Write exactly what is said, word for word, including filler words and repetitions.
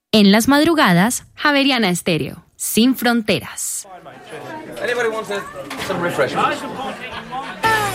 En las madrugadas, Javeriana Estéreo, sin fronteras. Anybody wants a, some refreshments?